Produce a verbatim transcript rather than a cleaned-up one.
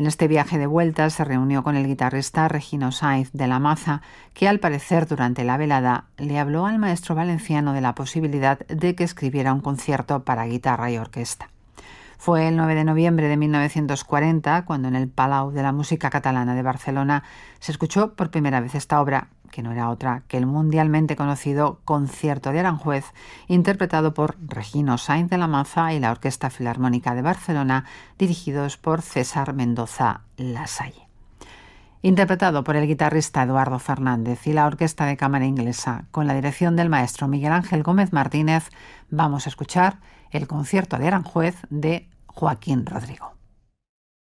En este viaje de vuelta se reunió con el guitarrista Regino Sainz de la Maza, que al parecer durante la velada le habló al maestro valenciano de la posibilidad de que escribiera un concierto para guitarra y orquesta. Fue el nueve de noviembre de mil novecientos cuarenta cuando en el Palau de la Música Catalana de Barcelona se escuchó por primera vez esta obra, que no era otra que el mundialmente conocido Concierto de Aranjuez, interpretado por Regino Sainz de la Maza y la Orquesta Filarmónica de Barcelona, dirigidos por César Mendoza Lasalle. Interpretado por el guitarrista Eduardo Fernández y la Orquesta de Cámara Inglesa, con la dirección del maestro Miguel Ángel Gómez Martínez, vamos a escuchar el Concierto de Aranjuez de Joaquín Rodrigo.